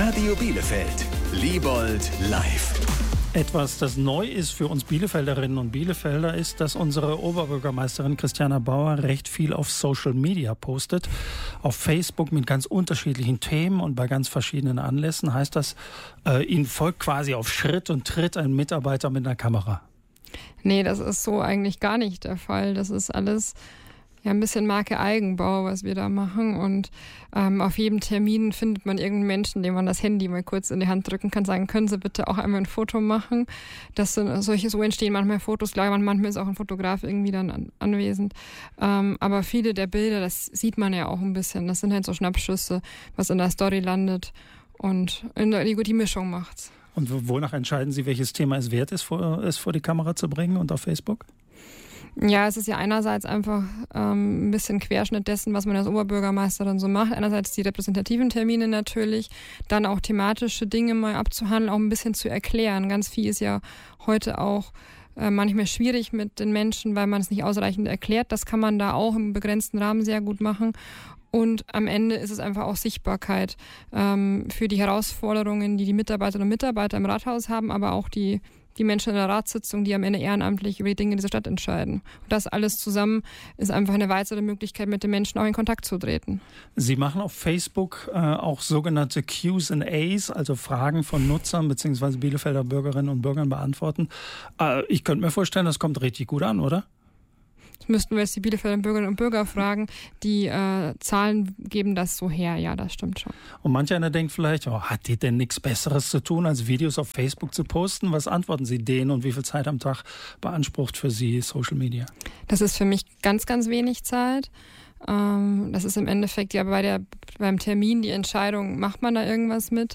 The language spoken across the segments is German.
Radio Bielefeld. Liebold live. Etwas, das neu ist für uns Bielefelderinnen und Bielefelder, ist, dass unsere Oberbürgermeisterin Christiana Bauer recht viel auf Social Media postet. Auf Facebook mit ganz unterschiedlichen Themen und bei ganz verschiedenen Anlässen. Heißt das, Ihnen folgt quasi auf Schritt und Tritt ein Mitarbeiter mit einer Kamera? Nee, das ist so eigentlich gar nicht der Fall. Das ist alles ja ein bisschen Marke Eigenbau, was wir da machen. Und auf jedem Termin findet man irgendeinen Menschen, dem man das Handy mal kurz in die Hand drücken kann, sagen, können Sie bitte auch einmal ein Foto machen. Das sind so entstehen manchmal Fotos, klar, manchmal ist auch ein Fotograf irgendwie dann anwesend. Aber viele der Bilder, das sieht man ja auch ein bisschen. Das sind halt so Schnappschüsse, was in der Story landet. Und die Mischung macht's. Und wonach entscheiden Sie, welches Thema es wert ist, es vor die Kamera zu bringen und auf Facebook? Ja, es ist ja einerseits einfach ein bisschen Querschnitt dessen, was man als Oberbürgermeisterin so macht. Einerseits die repräsentativen Termine natürlich, dann auch thematische Dinge mal abzuhandeln, auch ein bisschen zu erklären. Ganz viel ist ja heute auch manchmal schwierig mit den Menschen, weil man es nicht ausreichend erklärt. Das kann man da auch im begrenzten Rahmen sehr gut machen. Und am Ende ist es einfach auch Sichtbarkeit für die Herausforderungen, die Mitarbeiterinnen und Mitarbeiter im Rathaus haben, aber auch die Menschen in der Ratssitzung, die am Ende ehrenamtlich über die Dinge dieser Stadt entscheiden. Und das alles zusammen ist einfach eine weitere Möglichkeit, mit den Menschen auch in Kontakt zu treten. Sie machen auf Facebook auch sogenannte Q&As, also Fragen von Nutzern bzw. Bielefelder Bürgerinnen und Bürgern beantworten. Ich könnte mir vorstellen, das kommt richtig gut an, oder? Das müssten wir jetzt die Bielefelder Bürgerinnen und Bürger fragen. Die Zahlen geben das so her. Ja, das stimmt schon. Und manch einer denkt vielleicht, hat die denn nichts Besseres zu tun, als Videos auf Facebook zu posten? Was antworten Sie denen und wie viel Zeit am Tag beansprucht für Sie Social Media? Das ist für mich ganz, ganz wenig Zeit. Das ist im Endeffekt ja beim Termin die Entscheidung, macht man da irgendwas mit?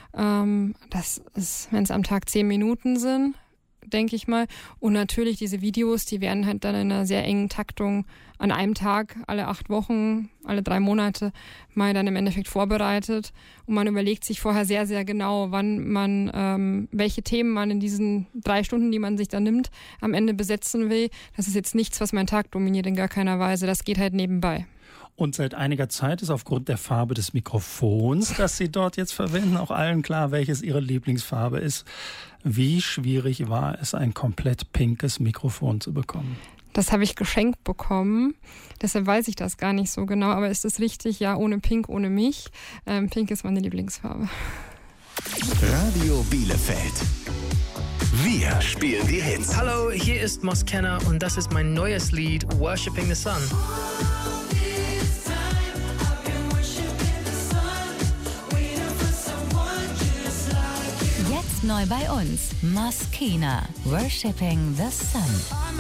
Das ist, wenn es am Tag 10 Minuten sind, denke ich mal. Und natürlich diese Videos, die werden halt dann in einer sehr engen Taktung an einem Tag, alle 8 Wochen, alle 3 Monate mal dann im Endeffekt vorbereitet. Und man überlegt sich vorher sehr, sehr genau, wann man, welche Themen man in diesen 3 Stunden, die man sich da nimmt, am Ende besetzen will. Das ist jetzt nichts, was meinen Tag dominiert in gar keiner Weise. Das geht halt nebenbei. Und seit einiger Zeit ist aufgrund der Farbe des Mikrofons, das Sie dort jetzt verwenden, auch allen klar, welches Ihre Lieblingsfarbe ist. Wie schwierig war es, ein komplett pinkes Mikrofon zu bekommen? Das habe ich geschenkt bekommen. Deshalb weiß ich das gar nicht so genau. Aber ist es richtig? Ja, ohne Pink, ohne mich. Pink ist meine Lieblingsfarbe. Radio Bielefeld. Wir spielen die Hits. Hallo, hier ist Moskenna und das ist mein neues Lied Worshipping the Sun. Neu bei uns, Moskenna, Worshipping the Sun.